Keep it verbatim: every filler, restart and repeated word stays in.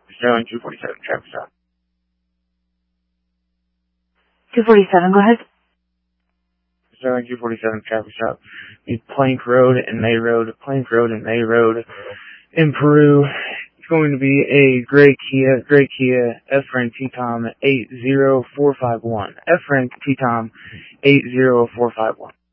Sterling two forty-seven, traffic stop. two forty-seven, go ahead. Sterling two forty-seven, traffic stop. The Plank Road and May Road, Plank Road and May Road in Peru. It's going to be a gray Kia, gray Kia F-Ren T-Tom eight zero four five one. F-Ren T-Tom eight zero four five one.